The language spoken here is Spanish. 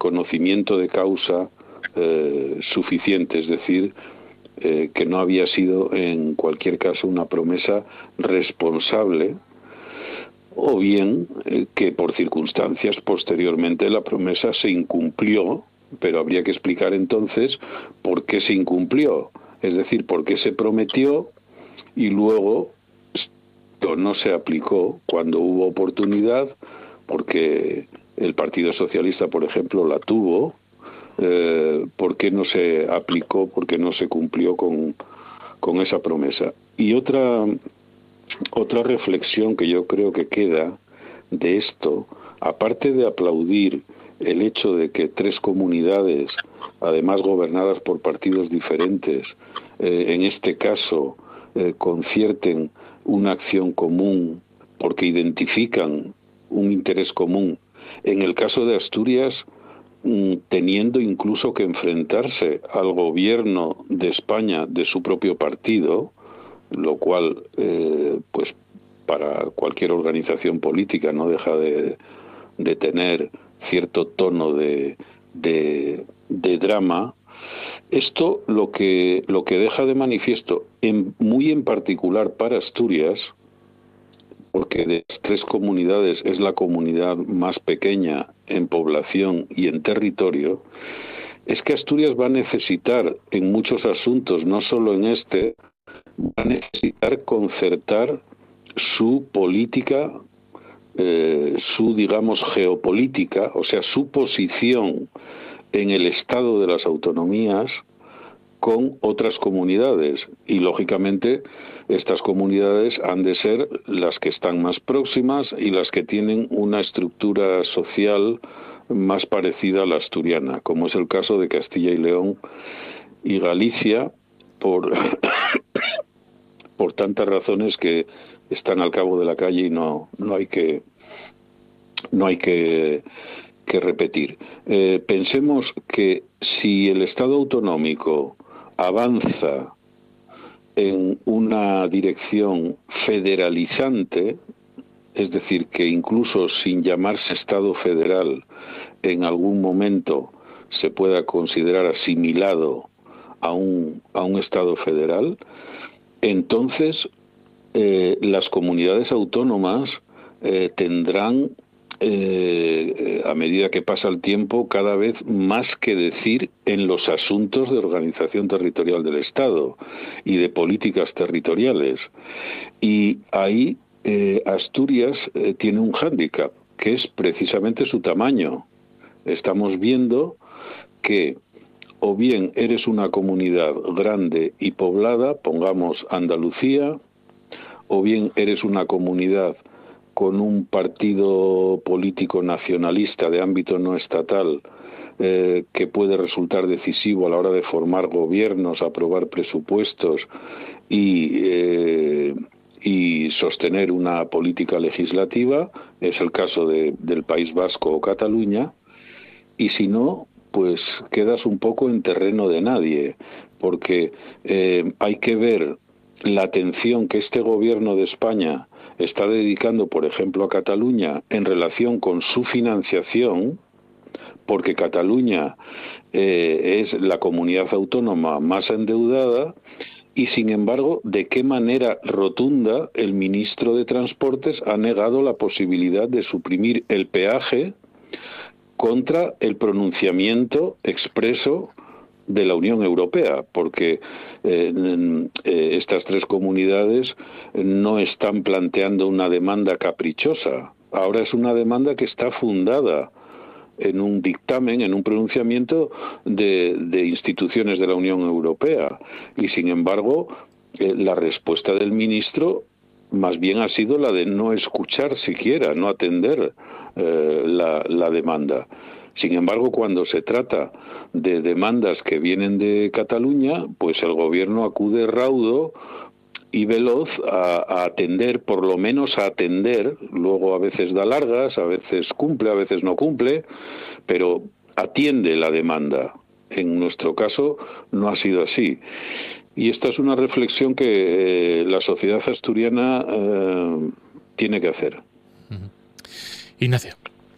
conocimiento de causa suficiente, es decir, que no había sido en cualquier caso una promesa responsable, o bien que por circunstancias posteriormente la promesa se incumplió, pero habría que explicar entonces por qué se incumplió, es decir, por qué se prometió y luego no se aplicó cuando hubo oportunidad, porque el Partido Socialista, por ejemplo, la tuvo. ¿Por qué no se aplicó? ¿Por qué no se cumplió con esa promesa? Y otra reflexión que yo creo que queda de esto, aparte de aplaudir el hecho de que tres comunidades, además gobernadas por partidos diferentes, en este caso concierten una acción común porque identifican un interés común. En el caso de Asturias, teniendo incluso que enfrentarse al gobierno de España de su propio partido, lo cual, pues para cualquier organización política no deja de tener cierto tono de drama. Esto lo que deja de manifiesto, muy en particular para Asturias, porque de las tres comunidades es la comunidad más pequeña en población y en territorio, es que Asturias va a necesitar en muchos asuntos, no solo en este, va a necesitar concertar su política, su, digamos, geopolítica, o sea, su posición en el estado de las autonomías con otras comunidades. Y, lógicamente, estas comunidades han de ser las que están más próximas y las que tienen una estructura social más parecida a la asturiana, como es el caso de Castilla y León y Galicia, por tantas razones que están al cabo de la calle y no hay que repetir. Pensemos que si el Estado autonómico avanza en una dirección federalizante, es decir, que incluso sin llamarse Estado federal, en algún momento se pueda considerar asimilado a un Estado federal, entonces las comunidades autónomas tendrán, a medida que pasa el tiempo, cada vez más que decir en los asuntos de organización territorial del Estado y de políticas territoriales. Y ahí Asturias tiene un hándicap, que es precisamente su tamaño. Estamos viendo que o bien eres una comunidad grande y poblada, pongamos Andalucía, o bien eres una comunidad con un partido político nacionalista de ámbito no estatal que puede resultar decisivo a la hora de formar gobiernos, aprobar presupuestos y sostener una política legislativa, es el caso del País Vasco o Cataluña, y si no, pues quedas un poco en terreno de nadie, porque hay que ver la atención que este gobierno de España está dedicando, por ejemplo, a Cataluña en relación con su financiación, porque Cataluña es la comunidad autónoma más endeudada, y sin embargo, de qué manera rotunda el ministro de Transportes ha negado la posibilidad de suprimir el peaje contra el pronunciamiento expreso de la Unión Europea, porque estas tres comunidades no están planteando una demanda caprichosa. Ahora es una demanda que está fundada en un dictamen, en un pronunciamiento de instituciones de la Unión Europea. Y sin embargo, la respuesta del ministro más bien ha sido la de no escuchar siquiera, no atender la demanda. Sin embargo, cuando se trata de demandas que vienen de Cataluña, pues el gobierno acude raudo y veloz a atender, por lo menos a atender, luego a veces da largas, a veces cumple, a veces no cumple, pero atiende la demanda. En nuestro caso no ha sido así. Y esta es una reflexión que la sociedad asturiana tiene que hacer. Ignacio.